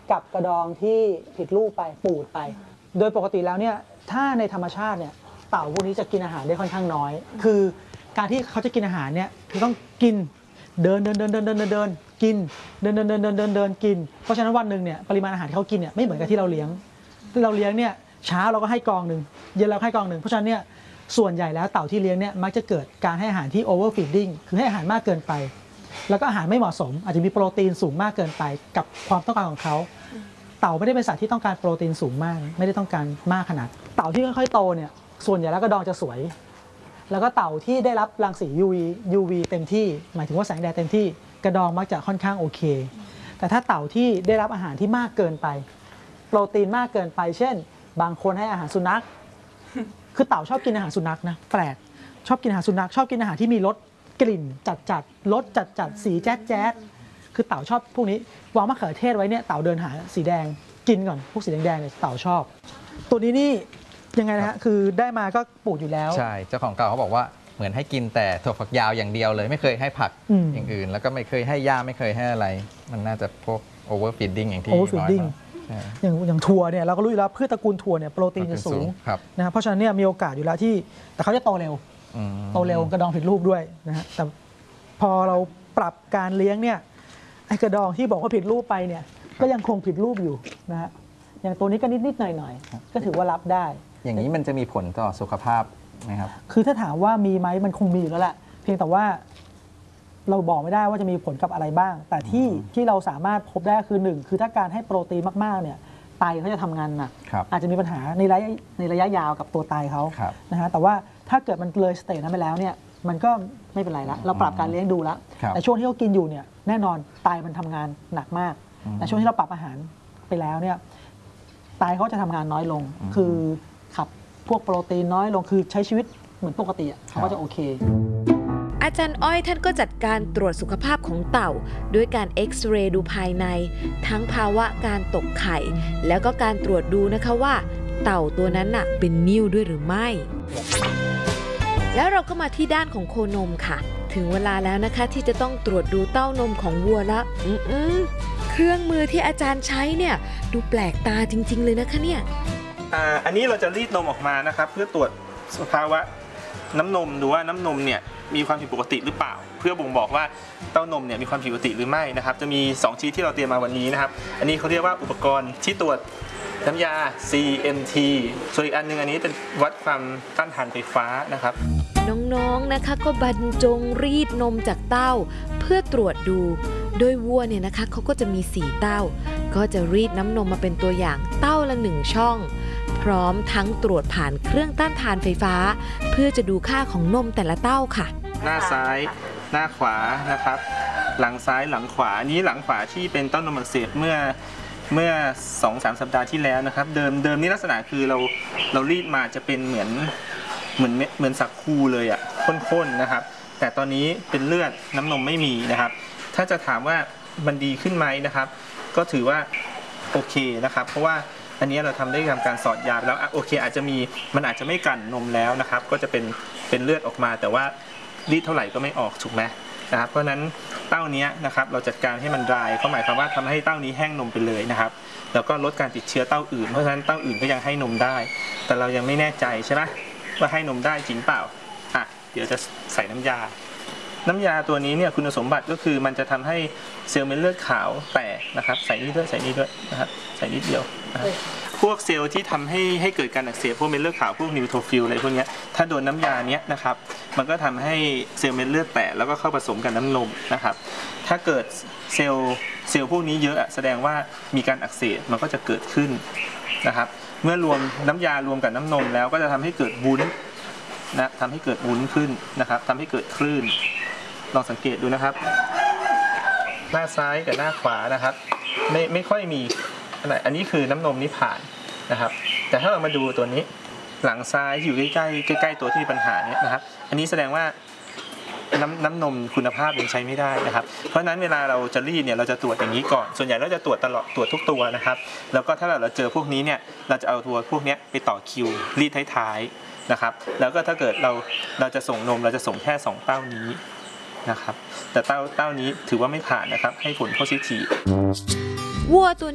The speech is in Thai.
กับกระดองที่ผิดรูปไปปูดไปโดยปกติแล้วเนี่ยถ้าในธรรมชาติเนี่ยเต่าพวกนี้จะกินอาหารได้ค่อนข้างน้อยคือการที่เขาจะกินอาหารเนี่ยคือต้องกินเดินกินเดินกินเพราะฉะนั้นวันหนึ่งเนี่ยปริมาณอาหารที่เขากินเนี่ยไม่เหมือนกับที่เราเลี้ยงเนี่ยเช้าเราก็ให้กองหนึ่งเย็นเราให้กองหนึ่งเพราะฉะนั้นเนี่ยส่วนใหญ่แล้วเต่าที่เลี้ยงเนี่ยมักจะเกิดการให้อาหารที่ overfeeding คือให้อาหารมากเกินไปแล้วก็อาหารไม่เหมาะสมอาจจะมีโปรตีนสูงมากเกินไปกับความต้องการของเขาเต่าไม่ได้เป็นสัตว์ที่ต้องการโปรตีนสูงมากไม่ได้ต้องการมากขนาดเต่าที่ค่อยๆโตเนี่ยส่วนใหญ่แล้วกระดองจะสวยแล้วก็เต่าที่ได้รับรังสี UV เต็มที่หมายถึงว่าแสงแดดเต็มที่กระดองมักจะค่อนข้างโอเคแต่ถ้าเต่าที่ได้รับอาหารที่มากเกินไปโปรตีนมากเกินไปเช่นบางคนให้อาหารสุนัขคือเต่าชอบกินอาหารสุนัขนะแปลกชอบกินอาหารสุนัขชอบกินอาหารที่มีรสกลิ่นจัดรสจัดสีแจ๊ดคือเต่าชอบพวกนี้วางมะเขือเทศไว้เนี่ยเต่าเดินหาสีแดงกินก่อนพวกสีแดงเนี่ยเต่าชอบตัวนี้นี่ยังไงนะฮะคือได้มาก็ปลูกอยู่แล้วใช่เจ้าของเก่าเขาบอกว่าเหมือนให้กินแต่ถั่วฝักยาวอย่างเดียวเลยไม่เคยให้ผักอย่างอื่นแล้วก็ไม่เคยให้หญ้าไม่เคยให้อะไรมันน่าจะพวก overfeeding อย่างที่น้อยอย่างถั่วเนี่ยเราก็รู้อยู่แล้วพืชตระกูลถั่วเนี่ยโปรตีนจะสูงนะเพราะฉะนั้นเนี่ยมีโอกาสอยู่แล้วที่แต่เขาจะโตเร็วกระดองผิดรูปด้วยนะฮะแต่พอเราปรับการเลี้ยงเนี่ยไอ้กระดองที่บอกว่าผิดรูปไปเนี่ยก็ยังคงผิดรูปอยู่นะฮะอย่างตัวนี้ก็นิดหน่อยก็ถือว่ารับได้อย่างนี้มันจะมีผลต่อสุขภาพไหมครับคือถ้าถามว่ามีไหมมันคงมีอยู่แล้วแหละเพียงแต่ว่าเราบอกไม่ได้ว่าจะมีผลกับอะไรบ้างแต่ที่เราสามารถพบได้คือ1คือถ้าการให้โปรตีนมากๆเนี่ยไตเขาจะทำงานหนักอาจจะมีปัญหาในระยะยาวกับตัวไตเขานะฮะแต่ว่าถ้าเกิดมันเลยสเตจนั้นไปแล้วเนี่ยมันก็ไม่เป็นไรละเราปรับการเลี้ยงดูแล้วแต่ช่วงที่เขากินอยู่เนี่ยแน่นอนไตมันทำงานหนักมากแต่ช่วงที่เราปรับอาหารไปแล้วเนี่ยไตเขาจะทำงานน้อยลงคือขับพวกโปรตีนน้อยลงคือใช้ชีวิตเหมือนปกติเขาก็จะโอเคอาจารย์อ้อยท่านก็จัดการตรวจสุขภาพของเต่าด้วยการเอ็กซเรย์ดูภายในทั้งภาวะการตกไข่แล้วก็การตรวจดูนะคะว่าเต่าตัวนั้นน่ะเป็นนิ่วด้วยหรือไม่แล้วเราก็มาที่ด้านของโคนมค่ะถึงเวลาแล้วนะคะที่จะต้องตรวจดูเต้านมของวัวละเครื่องมือที่อาจารย์ใช้เนี่ยดูแปลกตาจริงๆเลยนะคะเนี่ยอันนี้เราจะรีดนมออกมานะครับเพื่อตรวจสภาวะน้ำนมดูว่าน้ำนมเนี่ยมีความผิดปกติหรือเปล่าเพื่อบ่งบอกว่าเต้านมเนี่ยมีความผิดปกติหรือไม่นะครับจะมี2ชิ้นที่เราเตรียมมาวันนี้นะครับอันนี้เขาเรียกว่าอุปกรณ์ที่ตรวจน้ำยา CMT ส่วนอีกอันนึงอันนี้เป็นวัดความต้านทานไฟฟ้านะครับน้องๆนะคะก็บรรจงรีดนมจากเต้าเพื่อตรวจดูโดยวัวเนี่ยนะคะเขาก็จะมี4เต้าก็จะรีดน้ำนมมาเป็นตัวอย่างเต้าละ1ช่องพร้อมทั้งตรวจผ่านเครื่องต้านทานไฟฟ้าเพื่อจะดูค่าของนมแต่ละเต้าค่ะหน้าซ้ายหน้าขวานะครับหลังซ้ายหลังขวานี้หลังขวาที่เป็นเต้านมอักเสบเมื่อ 2-3 สัปดาห์ที่แล้วนะครับเดิมนี่ลักษณะคือเรารีดมาจะเป็นเหมือนสักคูเลยอ่ะข้นๆนะครับแต่ตอนนี้เป็นเลือดน้ำนมไม่มีนะครับถ้าจะถามว่ามันดีขึ้นไหมนะครับก็ถือว่าโอเคนะครับเพราะว่าอันนี้เราทำได้ทำการสอดยาแล้วโอเคอาจจะมันอาจจะไม่กลั่นนมแล้วนะครับก็จะเป็นเลือดออกมาแต่ว่ารีดเท่าไหร่ก็ไม่ออกถูกไหมนะครับเพราะนั้นเต้านี้นะครับเราจัดการให้มันดรายก็หมายความว่าทำให้เต้านี้แห้งนมไปเลยนะครับแล้วก็ลดการติดเชื้อเต้าอื่นเพราะฉะนั้นเต้าอื่นก็ยังให้นมได้แต่เรายังไม่แน่ใจใช่ไหมว่าให้นมได้จริงเปล่าเดี๋ยวจะใส่น้ำยาตัวนี้เนี่ยคุณสมบัติก็คือมันจะทำให้เซลล์เม็ดเลือดขาวแตกนะครับใส่นี่ด้วยนะครับใส่นิดเดียวพวกเซลล์ที่ทำให้เกิดการอักเสบพวกเม็ดเลือดขาวพวกนิวโทฟิลอะไรพวกนี้ถ้าโดนน้ำยาเนี้ยนะครับมันก็ทำให้เซลล์เม็ดเลือดแตกแล้วก็เข้าผสมกับน้ำนมนะครับถ้าเกิดเซลล์พวกนี้เยอะแสดงว่ามีการอักเสบมันก็จะเกิดขึ้นนะครับเมื่อรวมน้ำยารวมกับน้ำนมแล้วก็จะทำให้เกิดวุ้นทำให้เกิดวุ้นขึ้นนะครับทำให้เกิดคลื่นลองสังเกตดูนะครับหน้าซ้ายกับหน้าขวานะครับไม่ค่อยมีอันนี้คือน้ำนมนี่ผ่านนะครับแต่ถ้าเรามาดูตัวนี้หลังซ้ายอยู่ใกล้ตัวที่มีปัญหาเนี่ยนะครับอันนี้แสดงว่าน้ำนมคุณภาพยังใช้ไม่ได้นะครับเพราะฉะนั้นเวลาเราจะรีดเนี่ยเราจะตรวจอย่างนี้ก่อนส่วนใหญ่เราจะตรวจตลอดตรวจทุกตัวนะครับแล้วก็ถ้าเราเจอพวกนี้เนี่ยเราจะเอาตัวพวกนี้ไปต่อคิวรีดท้ายๆนะครับแล้วก็ถ้าเกิดเราจะส่งนมเราจะส่งแค่2เต้านี้นะครับแต่เต้านี้ถือว่าไม่ผ่านนะครับให้ผลโพซิทีฟวัวตัว